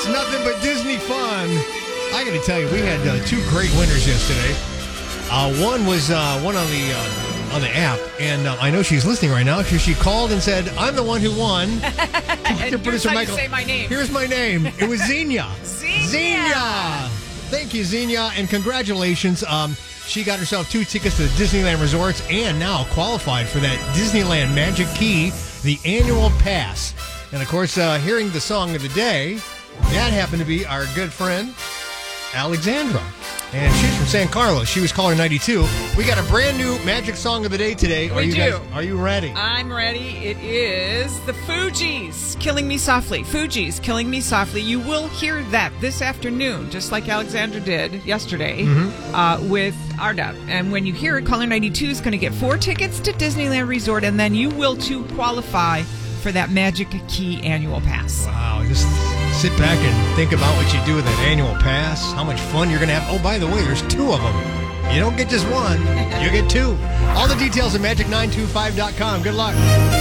It's nothing but Disney fun. I got to tell you, we had two great winners yesterday. One was one on the app, and I know she's listening right now because she called and said, "I'm the one who won." And here's how you say my name. Here's my name. It was Xenia. Xenia. Thank you, Xenia, and congratulations. She got herself 2 tickets to the Disneyland resorts and now qualified for that Disneyland Magic Key, the annual pass. And, of course, hearing the song of the day, that happened to be our good friend, Alexandra. And she's from San Carlos. She was caller 92. We got a brand new magic song of the day today. Are you ready? I'm ready. It is the Fugees, Killing Me Softly. Fugees, Killing Me Softly. You will hear that this afternoon, just like Alexandra did yesterday with RDUP. And when you hear it, caller 92 is going to get 4 tickets to Disneyland Resort, and then you will too qualify for that Magic Key annual pass. Wow, just sit back and think about what you do with that annual pass, how much fun you're going to have. Oh, by the way, there's 2 of them. You don't get just one, you get 2. All the details at magic925.com. Good luck.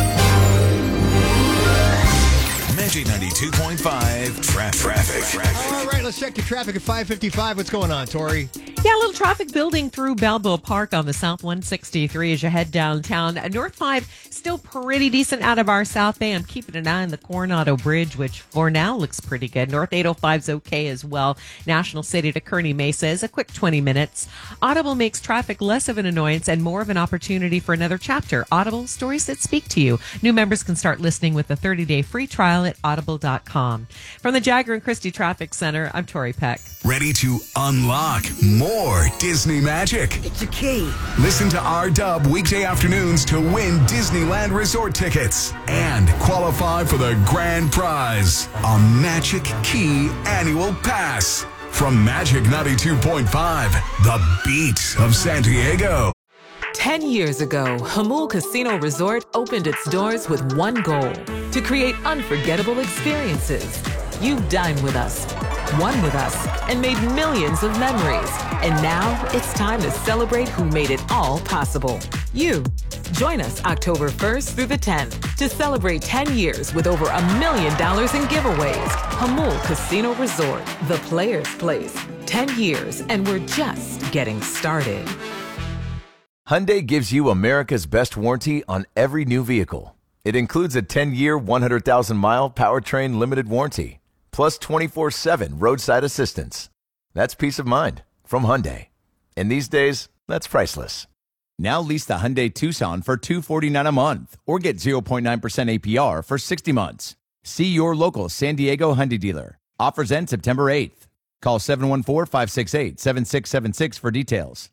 Magic 92.5 traffic. All right, let's check the traffic at 5:55. What's going on, Tori? Yeah, a little traffic building through Balboa Park on the South 163 as you head downtown. North 5, still pretty decent out of our South Bay. I'm keeping an eye on the Coronado Bridge, which for now looks pretty good. North 805's okay as well. National City to Kearney Mesa is a quick 20 minutes. Audible makes traffic less of an annoyance and more of an opportunity for another chapter. Audible, stories that speak to you. New members can start listening with a 30-day free trial at audible.com. From the Jagger and Christie Traffic Center, I'm Tori Peck. Ready to unlock more Disney magic? It's a key. Listen to RDUB weekday afternoons to win Disneyland resort tickets and qualify for the grand prize, a Magic Key annual pass. From Magic 92.5, the beat of San Diego. 10 years ago, Hamul Casino Resort opened its doors with one goal: to create unforgettable experiences. You dined with us, won with us, and made millions of memories. And now it's time to celebrate who made it all possible. You. Join us October 1st through the 10th to celebrate 10 years with over $1 million in giveaways. Hamul Casino Resort, the player's place. 10 years, and we're just getting started. Hyundai gives you America's best warranty on every new vehicle. It includes a 10-year, 100,000-mile powertrain limited warranty, plus 24/7 roadside assistance. That's peace of mind from Hyundai. And these days, that's priceless. Now lease the Hyundai Tucson for $249 a month or get 0.9% APR for 60 months. See your local San Diego Hyundai dealer. Offers end September 8th. Call 714-568-7676 for details.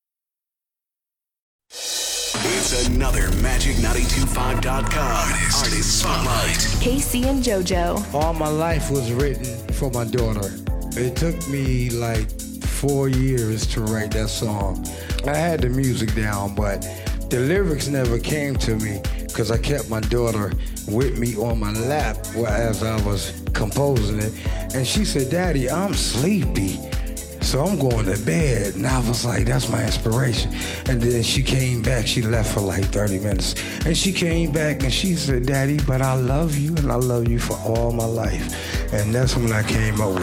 It's another Magic925.com Artist Spotlight. Casey and JoJo. All my life was written for my daughter. It took me like 4 years to write that song. I had the music down, but the lyrics never came to me because I kept my daughter with me on my lap as I was composing it. And she said, "Daddy, I'm sleepy, so I'm going to bed." And I was like, that's my inspiration. And then she came back. She left for like 30 minutes. And she came back and she said, "Daddy, but I love you and I love you for all my life." And that's when I came up with